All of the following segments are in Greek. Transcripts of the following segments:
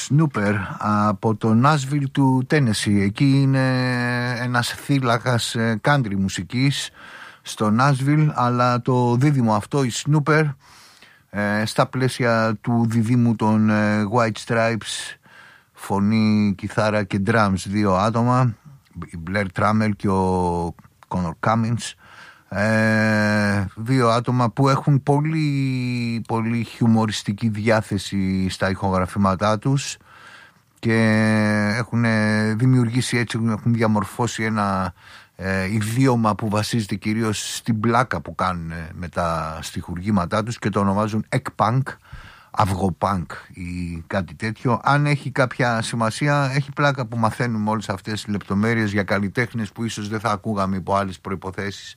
Snooper από το Nashville του Tennessee. Εκεί είναι ένας θύλακας country μουσικής στο Nashville, αλλά το δίδυμο αυτό, η Snooper, στα πλαίσια του διδύμου των White Stripes, φωνή, κιθάρα και drums, δύο άτομα, η Blair Trammell και ο Connor Cummins, δύο άτομα που έχουν πολύ, πολύ χιουμοριστική διάθεση στα ηχογραφήματά τους και έχουν δημιουργήσει, έτσι έχουν διαμορφώσει ένα ιδίωμα που βασίζεται κυρίως στην πλάκα που κάνουν με τα στιχουργήματά τους και το ονομάζουν Egg-Punk, αυγοπάνκ ή κάτι τέτοιο. Αν έχει κάποια σημασία, έχει πλάκα που μαθαίνουμε όλες αυτές τις λεπτομέρειες για καλλιτέχνες που ίσως δεν θα ακούγαμε υπό άλλες προϋποθέσεις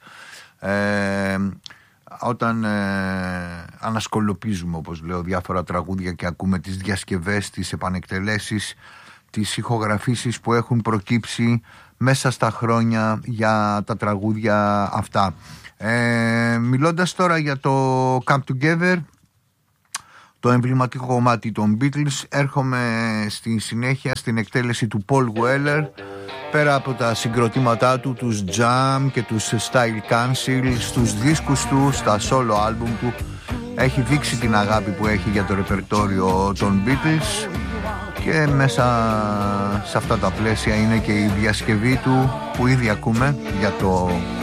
όταν ανασκολοπίζουμε, όπως λέω, διάφορα τραγούδια και ακούμε τις διασκευές, τις επανεκτελέσεις, τις ηχογραφήσεις που έχουν προκύψει μέσα στα χρόνια για τα τραγούδια αυτά. Μιλώντας τώρα για το Come Together, το εμβληματικό κομμάτι των Beatles, έρχομαι στη συνέχεια στην εκτέλεση του Paul Weller. Πέρα από τα συγκροτήματά του, τους Jam και τους Style Council, στους δίσκους του, στα solo album του, έχει δείξει την αγάπη που έχει για το ρεπερτόριο των Beatles και μέσα σε αυτά τα πλαίσια είναι και η διασκευή του που ήδη ακούμε για το